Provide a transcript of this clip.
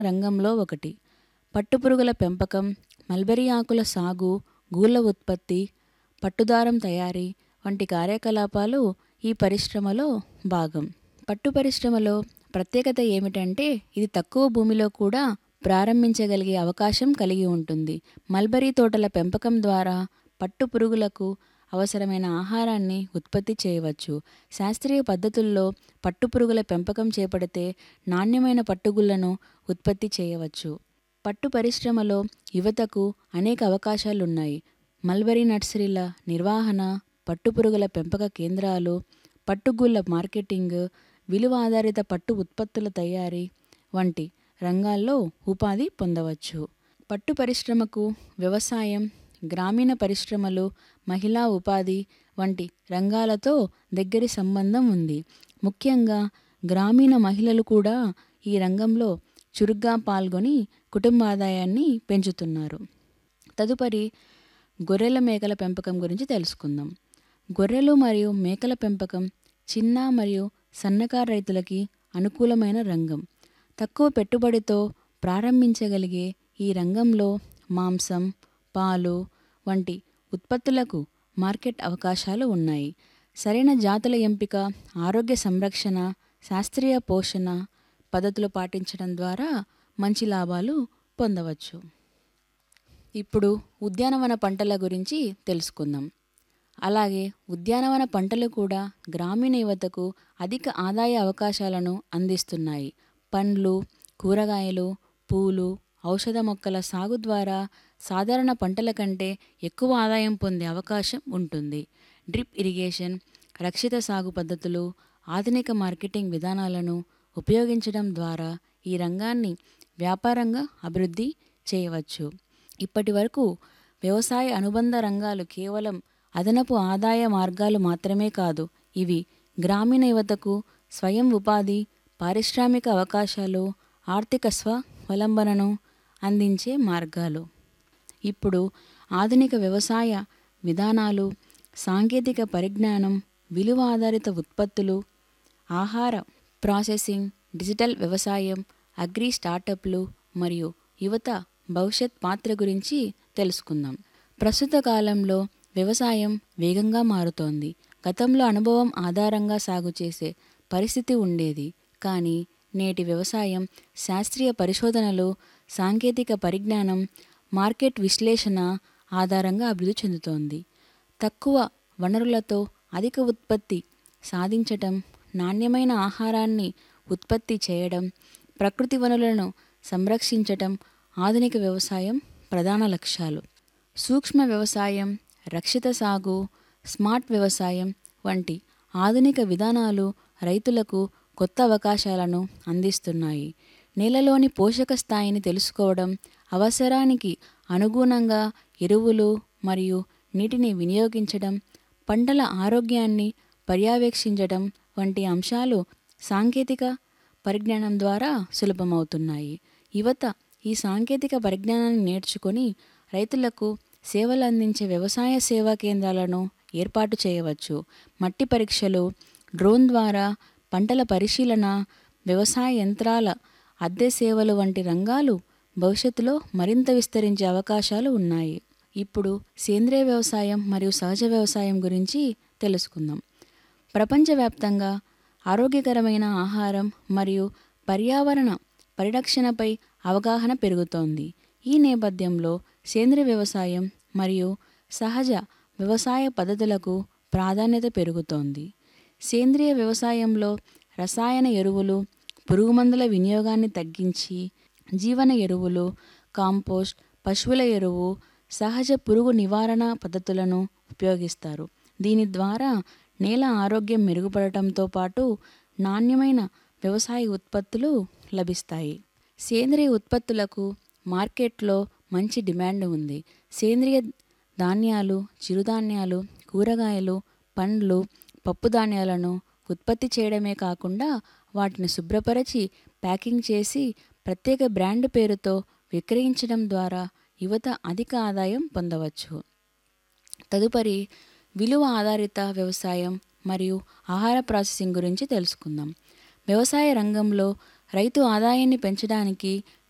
రంగంలో ఒకటి. పట్టుపురుగుల పెంపకం, మల్బరీ ఆకుల సాగు, గూళ్ళ ఉత్పత్తి, పట్టుదారం తయారీ వంటి కార్యకలాపాలు ఈ పరిశ్రమలో భాగం. పట్టు పరిశ్రమలో ప్రత్యేకత ఏమిటంటే ఇది తక్కువ భూమిలో కూడా ప్రారంభించగలిగే అవకాశం కలిగి ఉంటుంది. మల్బరీ తోటల పెంపకం ద్వారా పట్టు పురుగులకు అవసరమైన ఆహారాన్ని ఉత్పత్తి చేయవచ్చు. శాస్త్రీయ పద్ధతుల్లో పట్టుపురుగుల పెంపకం చేపడితే నాణ్యమైన పట్టుగుళ్లను ఉత్పత్తి చేయవచ్చు. పట్టు పరిశ్రమలో యువతకు అనేక అవకాశాలున్నాయి. మల్బరీ నర్సరీల నిర్వహణ, పట్టుపురుగుల పెంపక కేంద్రాలు, పట్టుగూళ్ళ మార్కెటింగ్, విలువ ఆధారిత పట్టు ఉత్పత్తుల తయారీ వంటి రంగాల్లో ఉపాధి పొందవచ్చు. పట్టు పరిశ్రమకు వ్యవసాయం, గ్రామీణ పరిశ్రమలు, మహిళా ఉపాధి వంటి రంగాలతో దగ్గరి సంబంధం ఉంది. ముఖ్యంగా గ్రామీణ మహిళలు కూడా ఈ రంగంలో చురుగ్గా పాల్గొని కుటుంబ ఆదాయాన్ని పెంచుతున్నారు. తదుపరి గొర్రెల మేకల పెంపకం గురించి తెలుసుకుందాం. గొర్రెలు మరియు మేకల పెంపకం చిన్న మరియు సన్నకారు రైతులకి అనుకూలమైన రంగం. తక్కువ పెట్టుబడితో ప్రారంభించగలిగే ఈ రంగంలో మాంసం, పాలు వంటి ఉత్పత్తులకు మార్కెట్ అవకాశాలు ఉన్నాయి. సరైన జాతుల ఎంపిక, ఆరోగ్య సంరక్షణ, శాస్త్రీయ పోషణ పద్ధతులు పాటించడం ద్వారా మంచి లాభాలు పొందవచ్చు. ఇప్పుడు ఉద్యానవన పంటల గురించి తెలుసుకుందాం. అలాగే ఉద్యానవన పంటలు కూడా గ్రామీణ యువతకు అధిక ఆదాయ అవకాశాలను అందిస్తున్నాయి. పండ్లు, కూరగాయలు, పూలు, ఔషధ మొక్కల సాగు ద్వారా సాధారణ పంటల కంటే ఎక్కువ ఆదాయం పొందే అవకాశం ఉంటుంది. డ్రిప్ ఇరిగేషన్, రక్షిత సాగు పద్ధతులు, ఆధునిక మార్కెటింగ్ విధానాలను ఉపయోగించడం ద్వారా ఈ రంగాన్ని వ్యాపారంగా అభివృద్ధి చేయవచ్చు. ఇప్పటి వరకు వ్యవసాయ అనుబంధ రంగాలు కేవలం అదనపు ఆదాయ మార్గాలు మాత్రమే కాదు, ఇవి గ్రామీణ యువతకు స్వయం ఉపాధి, పారిశ్రామిక అవకాశాలు, ఆర్థిక స్వావలంబనను అందించే మార్గాలు. ఇప్పుడు ఆధునిక వ్యవసాయ విధానాలు, సాంకేతిక పరిజ్ఞానం, విలువ ఆధారిత ఉత్పత్తులు, ఆహార ప్రాసెసింగ్, డిజిటల్ వ్యవసాయం, అగ్రి స్టార్టప్లు మరియు యువత భవిష్యత్ పాత్ర గురించి తెలుసుకుందాం. ప్రస్తుత కాలంలో వ్యవసాయం వేగంగా మారుతోంది. గతంలో అనుభవం ఆధారంగా సాగు చేసే పరిస్థితి ఉండేది. కానీ నేటి వ్యవసాయం శాస్త్రీయ పరిశోధనలు, సాంకేతిక పరిజ్ఞానం, మార్కెట్ విశ్లేషణ ఆధారంగా అభివృద్ధి చెందుతోంది. తక్కువ వనరులతో అధిక ఉత్పత్తి సాధించటం, నాణ్యమైన ఆహారాన్ని ఉత్పత్తి చేయడం, ప్రకృతి వనరులను సంరక్షించటం ఆధునిక వ్యవసాయం ప్రధాన లక్ష్యాలు. సూక్ష్మ వ్యవసాయం, రక్షిత సాగు, స్మార్ట్ వ్యవసాయం వంటి ఆధునిక విధానాలు రైతులకు కొత్త అవకాశాలను అందిస్తున్నాయి. నేలలోని పోషక స్థాయిని తెలుసుకోవడం, అవసరానికి అనుగుణంగా ఎరువులు మరియు నీటిని వినియోగించడం, పంటల ఆరోగ్యాన్ని పర్యవేక్షించడం వంటి అంశాలు సాంకేతిక పరిజ్ఞానం ద్వారా సులభమవుతున్నాయి. యువత ఈ సాంకేతిక పరిజ్ఞానాన్ని నేర్చుకొని రైతులకు సేవలు అందించే వ్యవసాయ సేవా కేంద్రాలను ఏర్పాటు చేయవచ్చు. మట్టి పరీక్షలు, డ్రోన్ ద్వారా పంటల పరిశీలన, వ్యవసాయ యంత్రాల అద్దె సేవలు వంటి రంగాలు భవిష్యత్తులో మరింత విస్తరించే అవకాశాలు ఉన్నాయి. ఇప్పుడు సేంద్రియ వ్యవసాయం మరియు సహజ వ్యవసాయం గురించి తెలుసుకుందాం. ప్రపంచవ్యాప్తంగా ఆరోగ్యకరమైన ఆహారం మరియు పర్యావరణ పరిరక్షణపై అవగాహన పెరుగుతోంది. ఈ నేపథ్యంలో సేంద్రియ వ్యవసాయం మరియు సహజ వ్యవసాయ పద్ధతులకు ప్రాధాన్యత పెరుగుతోంది. సేంద్రియ వ్యవసాయంలో రసాయన ఎరువులు, పురుగుమందుల వినియోగాన్ని తగ్గించి జీవన ఎరువులు, కాంపోస్ట్, పశువుల ఎరువు, సహజ పురుగు నివారణ పద్ధతులను ఉపయోగిస్తారు. దీని ద్వారా నేల ఆరోగ్యం మెరుగుపడటంతో పాటు నాణ్యమైన వ్యవసాయ ఉత్పత్తులు లభిస్తాయి. సేంద్రియ ఉత్పత్తులకు మార్కెట్లో మంచి డిమాండ్ ఉంది. సేంద్రియ ధాన్యాలు, చిరుధాన్యాలు, కూరగాయలు, పండ్లు, పప్పు ధాన్యాలను ఉత్పత్తి చేయడమే కాకుండా వాటిని శుభ్రపరిచి ప్యాకింగ్ చేసి ప్రత్యేక బ్రాండ్ పేరుతో విక్రయించడం ద్వారా యువత అధిక ఆదాయం పొందవచ్చు. తదుపరి విలువ ఆధారిత వ్యవసాయం మరియు ఆహార ప్రాసెసింగ్ గురించి తెలుసుకుందాం. వ్యవసాయ రంగంలో రైతు ఆదాయాన్ని పెంచడానికి